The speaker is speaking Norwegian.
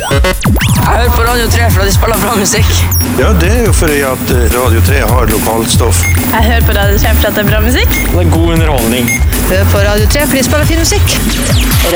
Jeg hører på Radio 3 for de spiller bra musikk. Ja, det jo fordi at Radio 3 har lokalt stoff. Jeg hører på Radio 3 for at det bra musikk. Det god underholdning. Hør på Radio 3 for de spiller fin musikk.